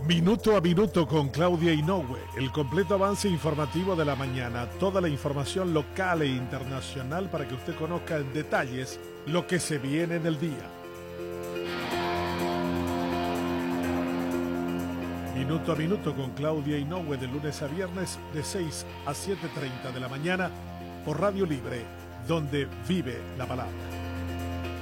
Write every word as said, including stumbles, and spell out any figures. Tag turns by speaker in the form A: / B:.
A: Minuto a minuto con Claudia Inoue, el completo avance informativo de la mañana, toda la información local e internacional para que usted conozca en detalles lo que se viene en el día. Minuto a minuto con Claudia Inoue de lunes a viernes de seis a siete y media de la mañana por Radio Libre, donde vive la palabra.